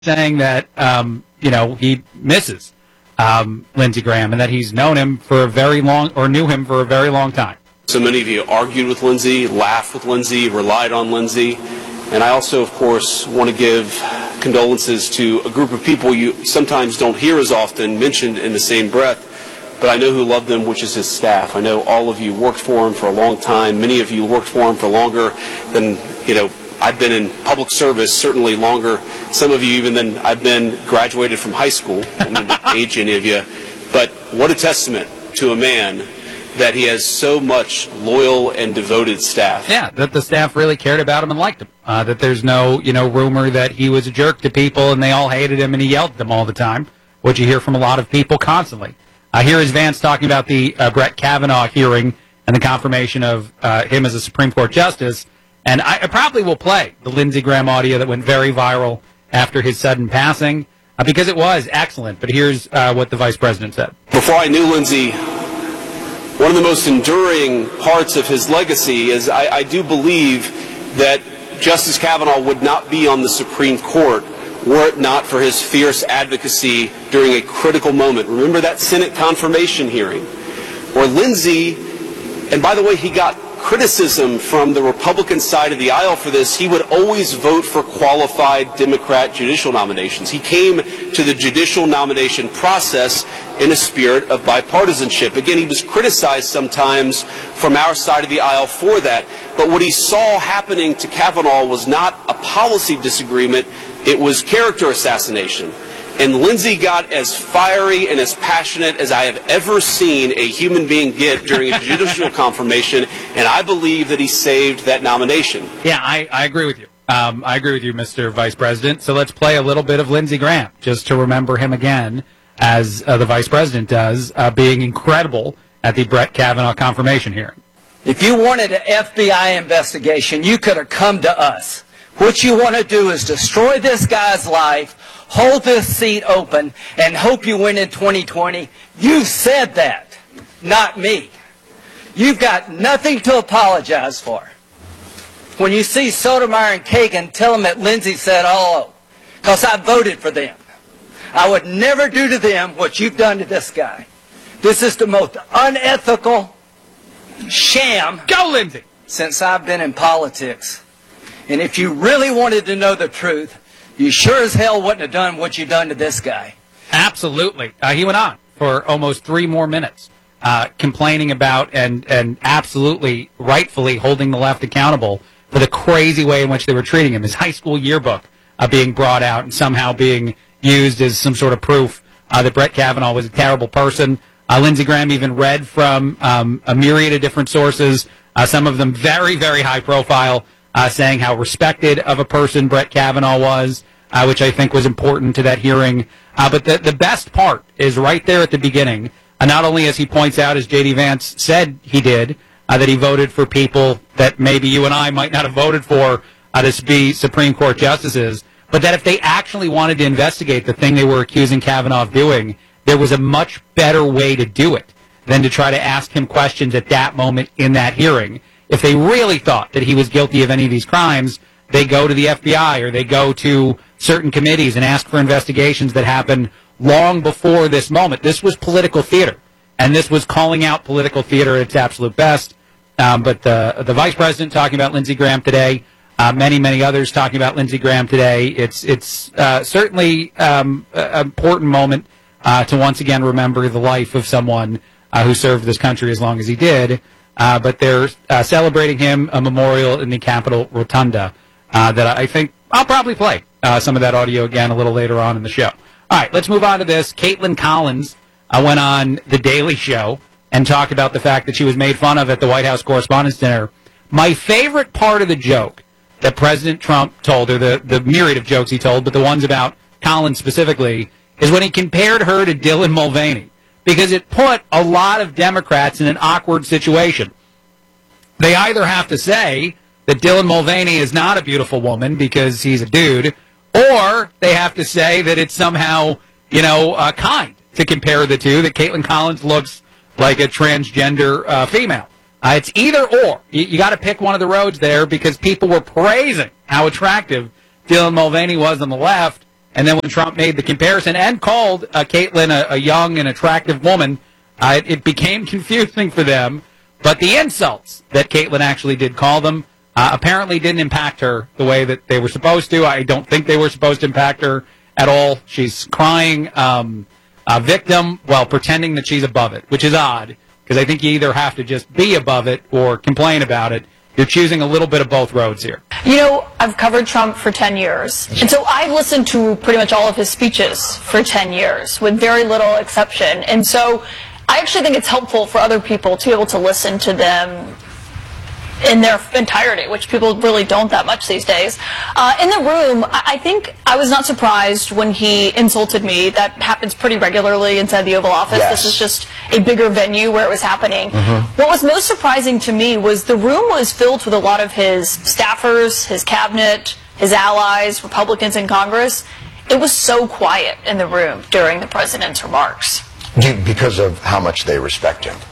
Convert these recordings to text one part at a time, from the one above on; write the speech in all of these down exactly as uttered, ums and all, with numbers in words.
saying that, um, you know, he misses um, Lindsey Graham and that he's known him for a very long, or knew him for a very long time. So many of you argued with Lindsey, laughed with Lindsey, relied on Lindsey. And I also, of course, want to give condolences to a group of people you sometimes don't hear as often mentioned in the same breath, but I know who loved him, which is his staff. I know all of you worked for him for a long time. Many of you worked for him for longer than, you know, I've been in public service, certainly longer. Some of you even than I've been graduated from high school. I don't mean to age any of you. But what a testament to a man that he has so much loyal and devoted staff. Yeah, that the staff really cared about him and liked him. Uh, that there's no, you know, rumor that he was a jerk to people and they all hated him and he yelled at them all the time, which you hear from a lot of people constantly. Uh, here is Vance talking about the uh, Brett Kavanaugh hearing and the confirmation of uh, him as a Supreme Court justice. And I, I probably will play the Lindsey Graham audio that went very viral after his sudden passing, uh, because it was excellent. But here's uh, what the vice president said. Before I knew Lindsey, one of the most enduring parts of his legacy is I, I do believe that Justice Kavanaugh would not be on the Supreme Court were it not for his fierce advocacy during a critical moment. Remember that Senate confirmation hearing where Lindsey, and by the way, he got criticism from the Republican side of the aisle for this. He would always vote for qualified Democrat judicial nominations. He came to the judicial nomination process in a spirit of bipartisanship. Again, he was criticized sometimes from our side of the aisle for that. But what he saw happening to Kavanaugh was not a policy disagreement, it was character assassination. And Lindsey got as fiery and as passionate as I have ever seen a human being get during a judicial confirmation, and I believe that he saved that nomination. Yeah, I, I agree with you. Um, I agree with you, Mister Vice President. So let's play a little bit of Lindsey Graham, just to remember him again, as uh, the Vice President does, uh, being incredible at the Brett Kavanaugh confirmation hearing. If you wanted an F B I investigation, you could have come to us. What you want to do is destroy this guy's life, hold this seat open, and hope you win in twenty twenty. You said that, not me. You've got nothing to apologize for. When you see Sotomayor and Kagan, tell them that Lindsey said, oh, because I voted for them. I would never do to them what you've done to this guy. This is the most unethical sham Go, Lindsey! Since I've been in politics. And if you really wanted to know the truth, you sure as hell wouldn't have done what you done to this guy. Absolutely. Uh, he went on for almost three more minutes, uh, complaining about and, and absolutely rightfully holding the left accountable for the crazy way in which they were treating him. His high school yearbook uh, being brought out and somehow being used as some sort of proof uh, that Brett Kavanaugh was a terrible person. Uh, Lindsey Graham even read from um, a myriad of different sources, uh, some of them very, very high profile, Uh, saying how respected of a person Brett Kavanaugh was, uh, which I think was important to that hearing. Uh, but the, the best part is right there at the beginning, uh, not only as he points out, as J D Vance said he did, uh, that he voted for people that maybe you and I might not have voted for uh, to be Supreme Court justices, but that if they actually wanted to investigate the thing they were accusing Kavanaugh of doing, there was a much better way to do it than to try to ask him questions at that moment in that hearing. If they really thought that he was guilty of any of these crimes, they go to the F B I or they go to certain committees and ask for investigations that happened long before this moment. This was political theater, and this was calling out political theater at its absolute best. Um, but the, the Vice President talking about Lindsey Graham today, uh, many, many others talking about Lindsey Graham today. It's, it's uh, certainly um, an important moment uh, to once again remember the life of someone uh, who served this country as long as he did. Uh, but they're uh, celebrating him a memorial in the Capitol Rotunda uh, that I think I'll probably play uh, some of that audio again a little later on in the show. All right, let's move on to this. Caitlin Collins uh, went on The Daily Show and talked about the fact that she was made fun of at the White House Correspondents' Dinner. My favorite part of the joke that President Trump told, or the, the myriad of jokes he told, but the ones about Collins specifically, is when he compared her to Dylan Mulvaney, because it put a lot of Democrats in an awkward situation. They either have to say that Dylan Mulvaney is not a beautiful woman because he's a dude, or they have to say that it's somehow, you know, uh, kind to compare the two, that Caitlin Collins looks like a transgender uh, female. Uh, it's either or. You, you got to pick one of the roads there, because people were praising how attractive Dylan Mulvaney was on the left, And then when Trump made the comparison and called uh, Caitlyn a, a young and attractive woman, uh, it, it became confusing for them. But the insults that Caitlyn actually did call them uh, apparently didn't impact her the way that they were supposed to. I don't think they were supposed to impact her at all. She's crying um, a victim while pretending that she's above it, which is odd, because I think you either have to just be above it or complain about it. You're choosing a little bit of both roads here. You know, I've covered Trump for ten years, and so I've listened to pretty much all of his speeches for ten years, with very little exception. And so I actually think it's helpful for other people to be able to listen to them in their entirety, which people really don't that much these days. Uh, in the room, I think I was not surprised when he insulted me. That happens pretty regularly inside the Oval Office. Yes. This is just a bigger venue where it was happening. Mm-hmm. What was most surprising to me was the room was filled with a lot of his staffers, his cabinet, his allies, Republicans in Congress. It was so quiet in the room during the president's remarks. Because of how much they respect him.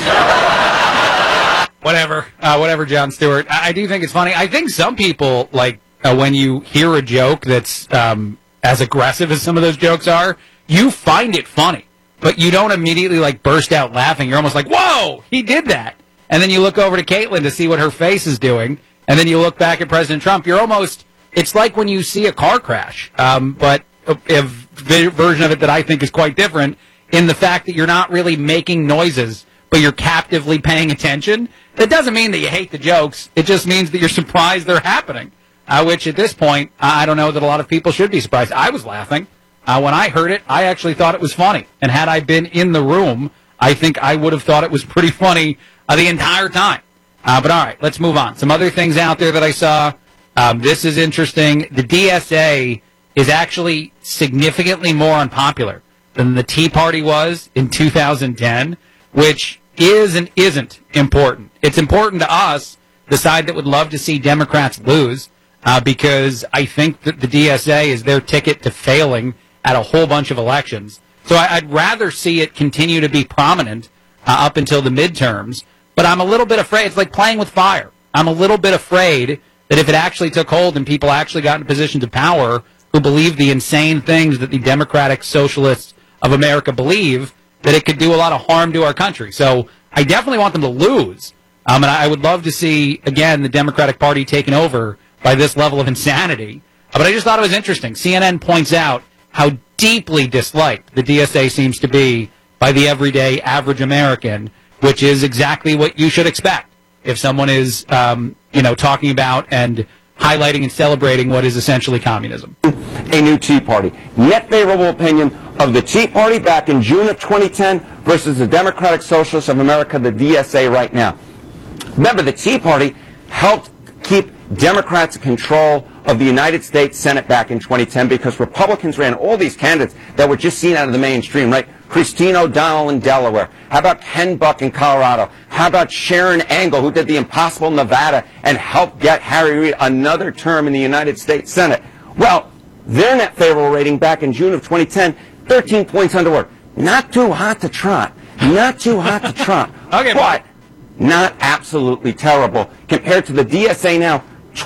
Whatever, uh, whatever, Jon Stewart. I, I do think it's funny. I think some people, like, uh, when you hear a joke that's um, as aggressive as some of those jokes are, you find it funny. But you don't immediately, like, burst out laughing. You're almost like, whoa, he did that. And then you look over to Caitlyn to see what her face is doing. And then you look back at President Trump. You're almost, it's like when you see a car crash. Um, but a, a version of it that I think is quite different in the fact that you're not really making noises, but you're captively paying attention. That doesn't mean that you hate the jokes. It just means that you're surprised they're happening, uh, which at this point, I don't know that a lot of people should be surprised. I was laughing. Uh, when I heard it, I actually thought it was funny. And had I been in the room, I think I would have thought it was pretty funny uh, the entire time. Uh, but all right, let's move on. Some other things out there that I saw. Um, this is interesting. The D S A is actually significantly more unpopular than the Tea Party was in two thousand ten, which is and isn't important. It's important to us, the side that would love to see Democrats lose, uh, because I think that the D S A is their ticket to failing at a whole bunch of elections. So I, I'd rather see it continue to be prominent uh, up until the midterms, but I'm a little bit afraid. It's like playing with fire. I'm a little bit afraid that if it actually took hold and people actually got in positions of power who believe the insane things that the Democratic Socialists of America believe, that it could do a lot of harm to our country. So I definitely want them to lose. Um, and I would love to see, again, the Democratic Party taken over by this level of insanity. Uh, but I just thought it was interesting. C N N points out how deeply disliked the D S A seems to be by the everyday average American, which is exactly what you should expect if someone is, um, you know, talking about and highlighting and celebrating what is essentially communism. A new Tea Party. Net favorable opinion of the Tea Party back in June of twenty ten versus the Democratic Socialists of America, the D S A, right now. Remember, the Tea Party helped keep Democrats in control of the United States Senate back in twenty ten because Republicans ran all these candidates that were just seen out of the mainstream, right? Christine O'Donnell in Delaware. How about Ken Buck in Colorado? How about Sharon Angle, who did the impossible in Nevada and helped get Harry Reid another term in the United States Senate? Well, their net favorable rating back in June of twenty ten, thirteen points underward. Not too hot to trot. Not too hot to trot. Okay, but not absolutely terrible. Compared to the D S A now,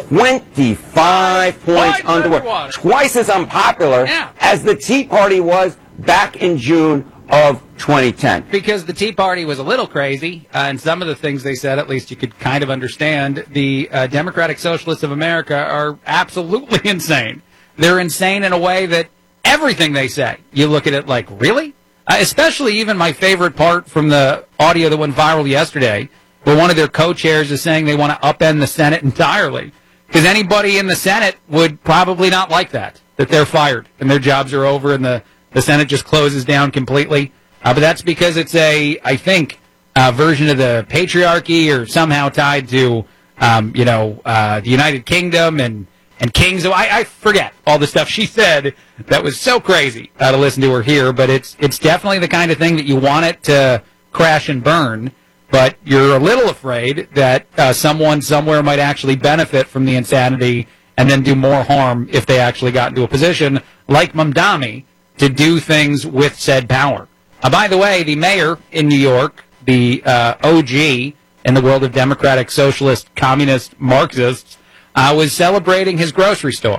twenty-five points Twice underward. underwater. Twice as unpopular Yeah. as the Tea Party was back in June of twenty ten. Because the Tea Party was a little crazy, uh, and some of the things they said, at least you could kind of understand. The uh, Democratic Socialists of America are absolutely insane. They're insane in a way that everything they say, you look at it like, really? Uh, especially even my favorite part from the audio that went viral yesterday, where one of their co-chairs is saying they want to upend the Senate entirely. Because anybody in the Senate would probably not like that, that they're fired and their jobs are over and the, the Senate just closes down completely. Uh, but that's because it's a, I think, uh, version of the patriarchy or somehow tied to, um, you know, uh, the United Kingdom and And kings, I, I forget all the stuff she said that was so crazy uh, to listen to her here, but it's it's definitely the kind of thing that you want it to crash and burn, but you're a little afraid that uh, someone somewhere might actually benefit from the insanity and then do more harm if they actually got into a position like Mamdani to do things with said power. Uh, by the way, the mayor in New York, the uh, O G in the world of Democratic, Socialist, Communist, Marxists, I was celebrating his grocery store.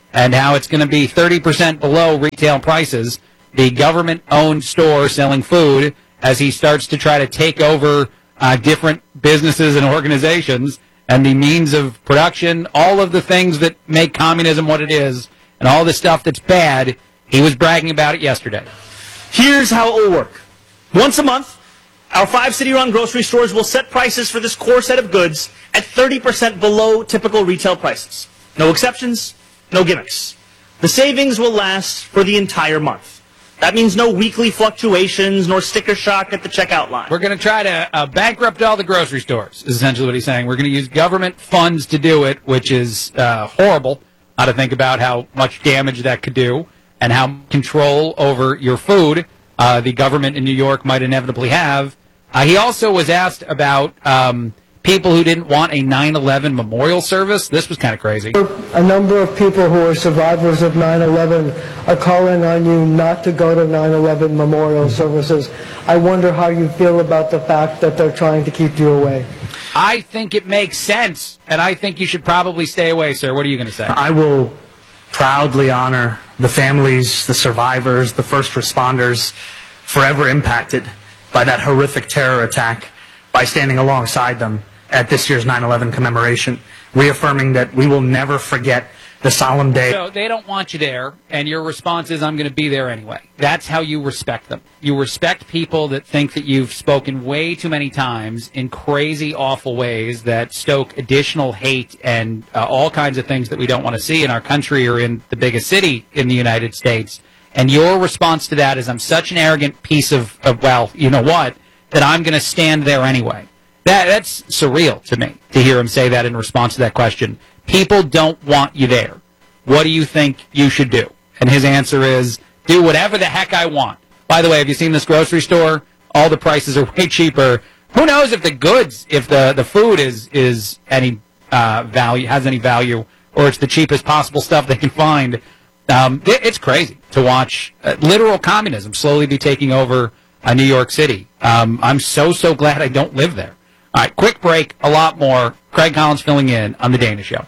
and how it's going to be thirty percent below retail prices, the government-owned store selling food, as he starts to try to take over uh, different businesses and organizations and the means of production, all of the things that make communism what it is, and all the stuff that's bad. He was bragging about it yesterday. Here's how it will work. Once a month, our five city-run grocery stores will set prices for this core set of goods at thirty percent below typical retail prices. No exceptions, no gimmicks. The savings will last for the entire month. That means no weekly fluctuations nor sticker shock at the checkout line. We're going to try to uh, bankrupt all the grocery stores, is essentially what he's saying. We're going to use government funds to do it, which is uh, horrible, how to think about how much damage that could do and how control over your food uh, the government in New York might inevitably have. Uh, he also was asked about um, people who didn't want a nine eleven memorial service. This was kind of crazy. A number of people who are survivors of nine eleven are calling on you not to go to nine eleven memorial services. I wonder how you feel about the fact that they're trying to keep you away. I think it makes sense, and I think you should probably stay away, sir. What are you going to say? I will proudly honor the families, the survivors, the first responders forever impacted by that horrific terror attack by standing alongside them at this year's nine eleven commemoration, reaffirming that we will never forget the solemn day. So they don't want you there, and your response is, I'm going to be there anyway. That's how you respect them. You respect people that think that you've spoken way too many times in crazy, awful ways that stoke additional hate and uh, all kinds of things that we don't want to see in our country or in the biggest city in the United States. And your response to that is, I'm such an arrogant piece of, of well, you know what, that I'm going to stand there anyway. That That's surreal to me, to hear him say that in response to that question. People don't want you there. What do you think you should do? And his answer is, do whatever the heck I want. By the way, have you seen this grocery store? All the prices are way cheaper. Who knows if the goods, if the, the food is, is any uh, value, has any value, or it's the cheapest possible stuff they can find. Um, it, it's crazy to watch uh, literal communism slowly be taking over uh, New York City. Um, I'm so, so glad I don't live there. All right, quick break, a lot more. Craig Collins filling in on The Dana Show.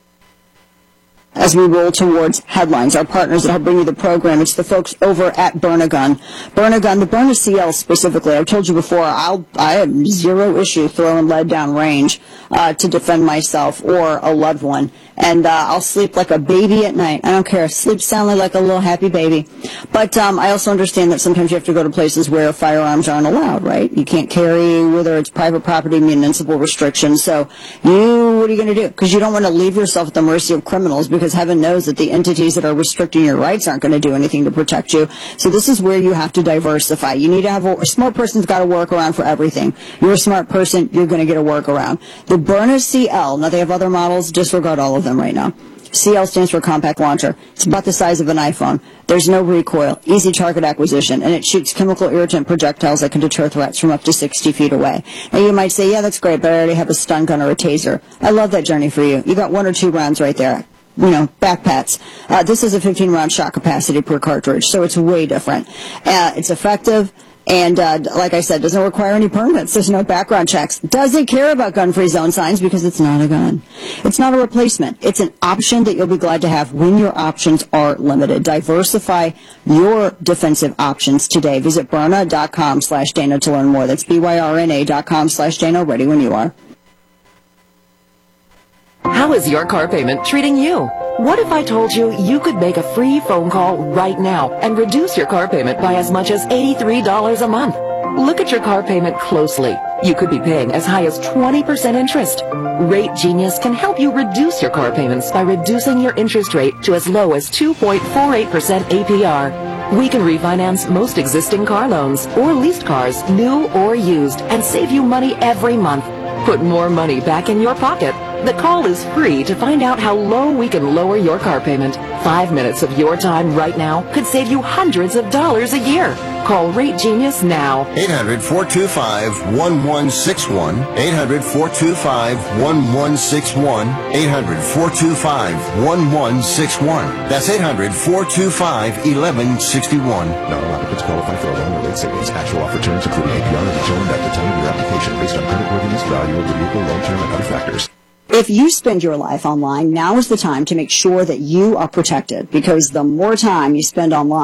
As we roll towards headlines, our partners that help bring you the program, it's the folks over at Burnagun. Burnagun, the Burna C L specifically, I've told you before, I'll, I have zero issue throwing lead down range uh, to defend myself or a loved one. And uh, I'll sleep like a baby at night. I don't care. Sleep soundly like a little happy baby. But um, I also understand that sometimes you have to go to places where firearms aren't allowed, right? You can't carry, whether it's private property, municipal restrictions. So you, what are you going to do? Because you don't want to leave yourself at the mercy of criminals, because heaven knows that the entities that are restricting your rights aren't going to do anything to protect you. So this is where you have to diversify. You need to have a, a smart person's got a workaround for everything. You're a smart person, you're going to get a workaround. The Burna C L, now they have other models, disregard all of them right now. C L stands for compact launcher. It's about the size of an iPhone. There's no recoil, easy target acquisition, and it shoots chemical irritant projectiles that can deter threats from up to sixty feet away. Now you might say, yeah, that's great, but I already have a stun gun or a taser. I love that journey for you. You got one or two rounds right there. You know, backpats. Uh, this is a fifteen round shot capacity per cartridge, so it's way different. Uh, it's effective. And uh, like I said, doesn't require any permits. There's no background checks. Doesn't care about gun-free zone signs because it's not a gun. It's not a replacement. It's an option that you'll be glad to have when your options are limited. Diversify your defensive options today. Visit Byrna.com slash Dana to learn more. That's B-Y-R-N-A dot com slash Dana. Ready when you are. How is your car payment treating you? What if I told you you could make a free phone call right now and reduce your car payment by as much as eighty-three dollars a month? Look at your car payment closely. You could be paying as high as twenty percent interest. Rate Genius can help you reduce your car payments by reducing your interest rate to as low as two point four eight percent A P R. We can refinance most existing car loans or leased cars, new or used, and save you money every month. Put more money back in your pocket. The call is free to find out how low we can lower your car payment. Five minutes of your time right now could save you hundreds of dollars a year. Call Rate Genius now. eight hundred, four two five, one one six one. eight hundred, four two five, one one six one. eight hundred, four two five, one one six one. That's eight hundred, four two five, one one six one. Not all applicants qualify for a loan or rate savings. Actual offer terms, including A P R, are determined at the time of your application based on creditworthiness, value of the vehicle, loan term, and other factors. If you spend your life online, now is the time to make sure that you are protected, because the more time you spend online,